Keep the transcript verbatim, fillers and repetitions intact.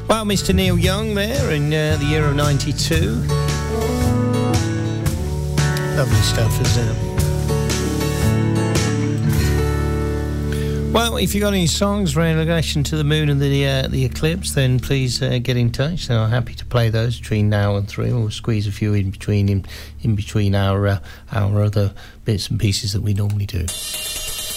Well, Mister Neil Young there in uh, the year of ninety-two. Lovely stuff, isn't it? Well, if you've got any songs in relation to the moon and the uh, the eclipse, then please uh, get in touch. So I'm happy to play those between now and three. We'll squeeze a few in between in, in between our uh, our other bits and pieces that we normally do.